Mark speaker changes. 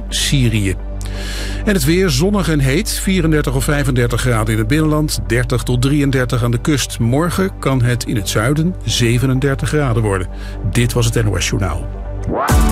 Speaker 1: Syrië. En het weer zonnig en heet, 34 of 35 graden in het binnenland, 30 tot 33 aan de kust. Morgen kan het in het zuiden 37 graden worden. Dit was het NOS Journaal.